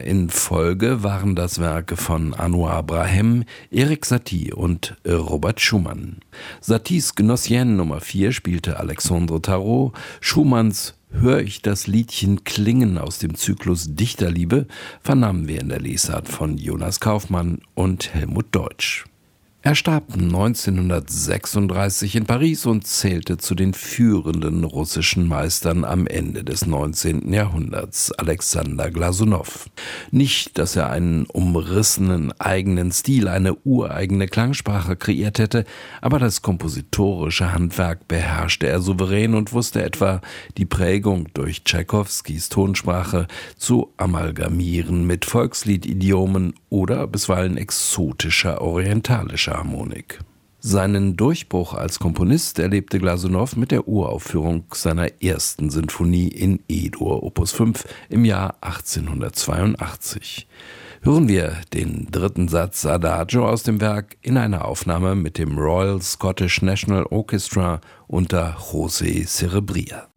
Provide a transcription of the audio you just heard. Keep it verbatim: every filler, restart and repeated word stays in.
in Folge waren das Werke von Anouar Brahim, Erik Satie und Robert Schumann. Saties Gnossienne Nummer vier spielte Alexandre Tarot, Schumanns Hör ich das Liedchen klingen aus dem Zyklus Dichterliebe vernahmen wir in der Lesart von Jonas Kaufmann und Helmut Deutsch. Er starb neunzehnhundertsechsunddreißig in Paris und zählte zu den führenden russischen Meistern am Ende des neunzehnten Jahrhunderts, Alexander Glasunow. Nicht, dass er einen umrissenen eigenen Stil, eine ureigene Klangsprache kreiert hätte, aber das kompositorische Handwerk beherrschte er souverän und wusste etwa, die Prägung durch Tschaikowskis Tonsprache zu amalgamieren mit Volksliedidiomen oder bisweilen exotischer orientalischer Harmonik. Seinen Durchbruch als Komponist erlebte Glasunow mit der Uraufführung seiner ersten Sinfonie in E-Dur Opus fünf im Jahr achtzehnhundertzweiundachtzig. Hören wir den dritten Satz Adagio aus dem Werk in einer Aufnahme mit dem Royal Scottish National Orchestra unter José Cerebria.